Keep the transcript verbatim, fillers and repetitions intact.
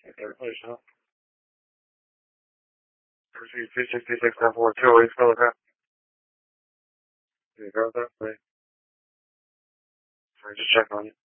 Third place, huh? Proceed two sixty-six point four two eight, spell it out. You got that? Wait. Sorry, just check on it.